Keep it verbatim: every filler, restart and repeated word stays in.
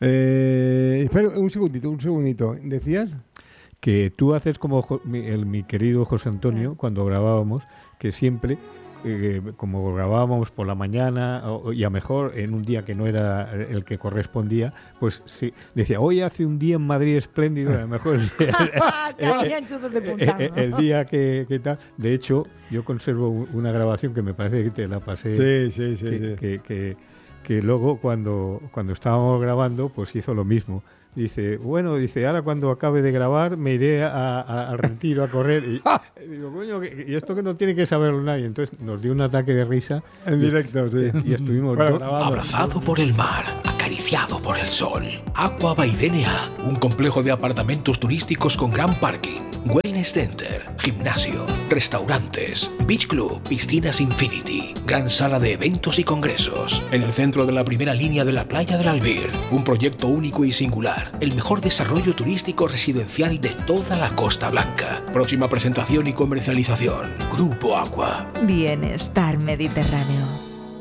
Eh, espera un segundito, un segundito. ¿Decías? Que tú haces como jo- mi, el, mi querido José Antonio, cuando grabábamos, que siempre, eh, como grabábamos por la mañana, o, y a mejor en un día que no era el que correspondía, pues sí, decía, hoy hace un día en Madrid espléndido, a lo mejor el, Caían chuzos de punta, el- ¿no? el día que, que tal. De hecho, yo conservo un- una grabación que me parece que te la pasé, Sí, sí, sí. que, sí. que, que, que luego cuando, cuando estábamos grabando, pues hizo lo mismo. Dice, bueno, dice, ahora cuando acabe de grabar me iré a- a- al retiro a correr. Y, y digo, coño, que- y esto que no tiene que saberlo nadie. Entonces nos dio un ataque de risa. En y, directo, sí. y estuvimos Bueno, do- grabando. Abrazado por el mar, acariciado por el sol. Aqua by D N A, un complejo de apartamentos turísticos con gran parking, wellness center, gimnasio, restaurantes, beach club, piscinas infinity, gran sala de eventos y congresos. En el centro de la primera línea de la playa del Albir, un proyecto único y singular, el mejor desarrollo turístico residencial de toda la Costa Blanca. Próxima presentación y comercialización, Grupo Aqua. Bienestar Mediterráneo.